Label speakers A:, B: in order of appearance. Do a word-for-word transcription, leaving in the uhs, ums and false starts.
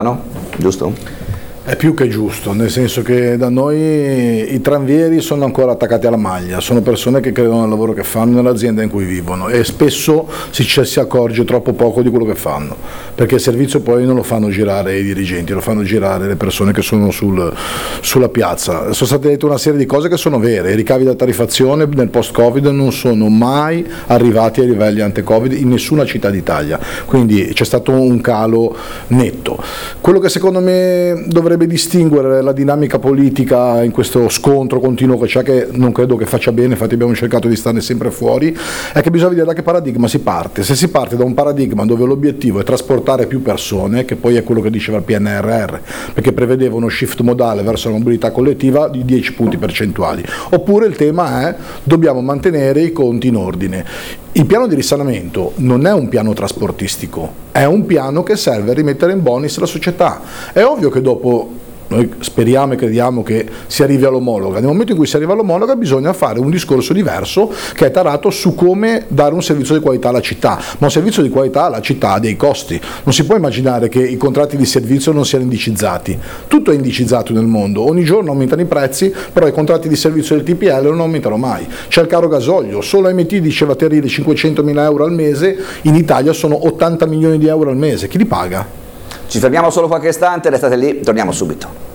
A: no? Giusto?
B: È più che giusto, nel senso che da noi i tranvieri sono ancora attaccati alla maglia, sono persone che credono nel lavoro che fanno, nell'azienda in cui vivono, e spesso si, si accorge troppo poco di quello che fanno, perché il servizio poi non lo fanno girare i dirigenti, lo fanno girare le persone che sono sul, sulla piazza. Sono state dette una serie di cose che sono vere: i ricavi da tariffazione nel post-Covid non sono mai arrivati ai livelli ante-Covid in nessuna città d'Italia, quindi c'è stato un calo netto. Quello che secondo me dovrebbe distinguere la dinamica politica in questo scontro continuo che c'è, che non credo che faccia bene, infatti abbiamo cercato di starne sempre fuori, è che bisogna vedere da che paradigma si parte. Se si parte da un paradigma dove l'obiettivo è trasportare più persone, che poi è quello che diceva il P N R R, perché prevedeva uno shift modale verso la mobilità collettiva di dieci punti percentuali, oppure il tema è dobbiamo mantenere i conti in ordine. Il piano di risanamento non è un piano trasportistico, è un piano che serve a rimettere in bonus la società. È ovvio che dopo noi speriamo e crediamo che si arrivi all'omologa. Nel momento in cui si arriva all'omologa bisogna fare un discorso diverso che è tarato su come dare un servizio di qualità alla città, ma un servizio di qualità alla città ha dei costi. Non si può immaginare che i contratti di servizio non siano indicizzati. Tutto è indicizzato nel mondo, ogni giorno aumentano i prezzi, però i contratti di servizio del T P L non aumentano mai. C'è il caro gasolio, solo M T diceva Terile cinquecentomila euro al mese, in Italia sono ottanta milioni di euro al mese, chi li paga?
A: Ci fermiamo solo qualche istante, restate lì, torniamo subito.